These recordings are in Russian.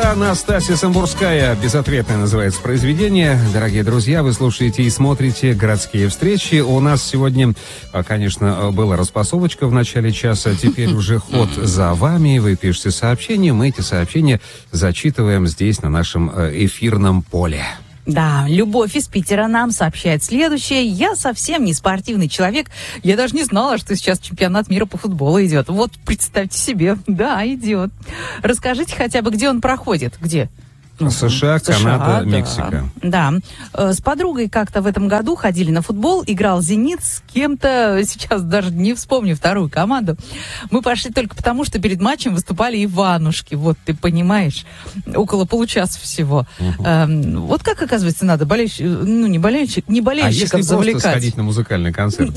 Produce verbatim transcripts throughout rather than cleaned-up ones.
Это Настасья Самбурская. «Безответное» называется произведение. Дорогие друзья, вы слушаете и смотрите «Городские встречи». У нас сегодня, конечно, была распасовочка в начале часа. Теперь уже ход за вами. Вы пишете сообщения. Мы эти сообщения зачитываем здесь, на нашем эфирном поле. Да, Любовь из Питера нам сообщает следующее. Я совсем не спортивный человек. Я даже не знала, что сейчас чемпионат мира по футболу идет. Вот представьте себе. Да, идет. Расскажите хотя бы, где он проходит? Где? США, США, Канада, да. Мексика. Да. С подругой как-то в этом году ходили на футбол, играл «Зенит» с кем-то, сейчас даже не вспомню вторую команду. Мы пошли только потому, что перед матчем выступали Иванушки. Вот ты понимаешь, около получаса всего. Угу. Эм, вот как, оказывается, надо болельщик, ну, не болельщик, не болельщиков а если завлекать. просто сходить на музыкальный концерт?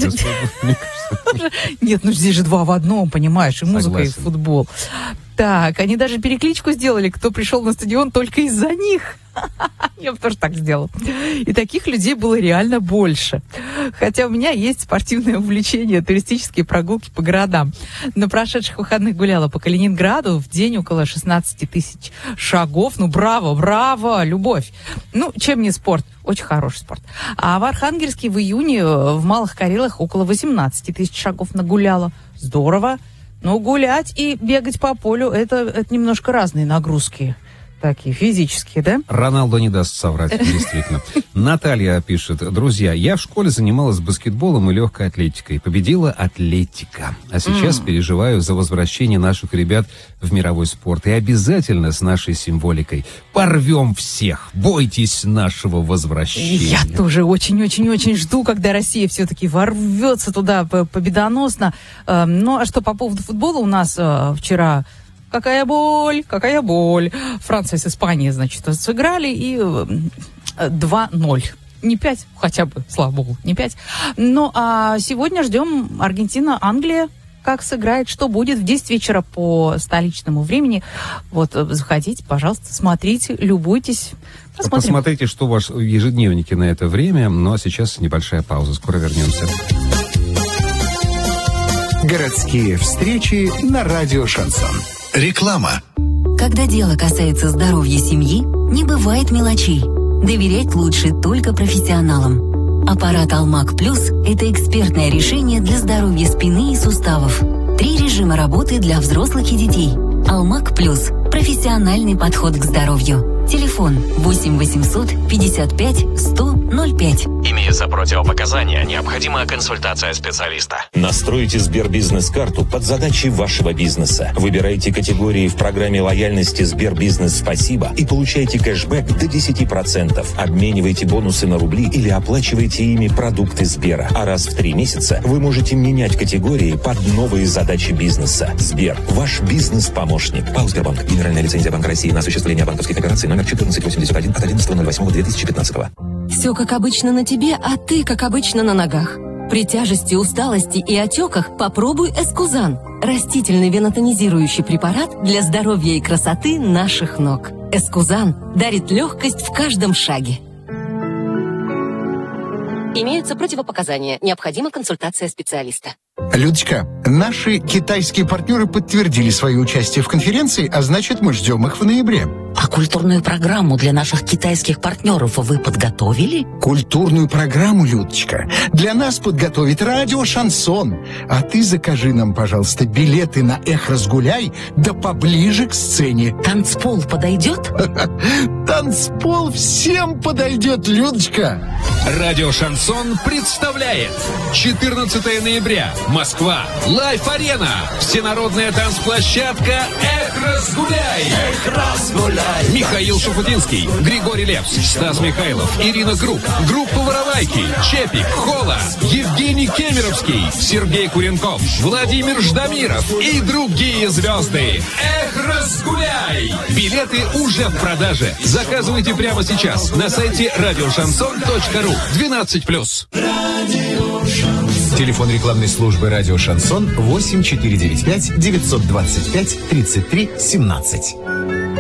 Нет, ну здесь же два в одном, понимаешь, и музыка, и футбол. Так, они даже перекличку сделали, кто пришел на стадион только из-за них. Я бы тоже так сделала. И таких людей было реально больше. Хотя у меня есть спортивное увлечение, туристические прогулки по городам. На прошедших выходных гуляла по Калининграду, в день около шестнадцать тысяч шагов. Ну, браво, браво, Любовь. Ну, чем не спорт? Очень хороший спорт. А в Архангельске в июне в Малых Карелах около восемнадцать тысяч шагов нагуляла. Здорово. Но гулять и бегать по полю это, – это немножко разные нагрузки. Такие физические, да? Роналдо не даст соврать, действительно. Наталья пишет. Друзья, я в школе занималась баскетболом и легкой атлетикой. Победила атлетика. А сейчас mm. переживаю за возвращение наших ребят в мировой спорт. И обязательно с нашей символикой порвем всех. Бойтесь нашего возвращения. Я тоже очень-очень-очень жду, когда Россия все-таки ворвется туда победоносно. Ну, а что по поводу футбола у нас вчера... Какая боль, какая боль. Франция с Испанией, значит, сыграли и два ноль. Не пять, хотя бы, слава богу, не пять. Ну, а сегодня ждем Аргентина-Англия. Как сыграет, что будет в десять вечера по столичному времени. Вот, заходите, пожалуйста, смотрите, любуйтесь. Посмотрим. Посмотрите, что у вас в ежедневнике на это время. Ну, а сейчас небольшая пауза. Скоро вернемся. Городские встречи на радио «Шансон». Реклама. Когда дело касается здоровья семьи, не бывает мелочей. Доверять лучше только профессионалам. Аппарат Алмак Плюс – это экспертное решение для здоровья спины и суставов. Три режима работы для взрослых и детей. Алмак Плюс – профессиональный подход к здоровью. Телефон восемь восемьсот пятьдесят пять сто ноль пять. Имеются противопоказания, необходима консультация специалиста. Настройте Сбербизнес-карту под задачи вашего бизнеса. Выбирайте категории в программе лояльности Сбербизнес Спасибо и получайте кэшбэк до десять процентов. Обменивайте бонусы на рубли или оплачивайте ими продукты Сбера. А раз в три месяца вы можете менять категории под новые задачи бизнеса. Сбер – ваш бизнес-помощник. ПАО «Сбербанк». Генеральная лицензия Банка России на осуществление банковских операций номер четырнадцать восемьдесят один от одиннадцатого ноль восьмого две тысячи пятнадцатого. Все как обычно на тебе, а ты как обычно на ногах. При тяжести, усталости и отеках попробуй Эскузан. Растительный венотонизирующий препарат для здоровья и красоты наших ног. Эскузан дарит легкость в каждом шаге. Имеются противопоказания. Необходима консультация специалиста. Людочка, наши китайские партнеры подтвердили свое участие в конференции, а значит, мы ждем их в ноябре. А культурную программу для наших китайских партнеров вы подготовили? Культурную программу, Людочка, для нас подготовит радио «Шансон». А ты закажи нам, пожалуйста, билеты на «Эх, разгуляй», да поближе к сцене. Танцпол подойдет? Танцпол всем подойдет, Людочка. Радио «Шансон» представляет четырнадцатого ноября. Москва. Лайф-арена. Всенародная танцплощадка «Эх, разгуляй». Эх, разгуляй. Михаил Шуфутинский, Григорий Лепс, Стас Михайлов, Ирина Круг, группа «Воровайки», Чепик, Хола, Евгений Кемеровский, Сергей Куренков, Владимир Ждамиров и другие звезды. Эх, разгуляй! Билеты уже в продаже. Заказывайте прямо сейчас на сайте радиошансон точка ру. двенадцать плюс. Телефон рекламной службы «Радио Шансон» восемь четыре девять пять девятьсот двадцать пять тридцать три семнадцать.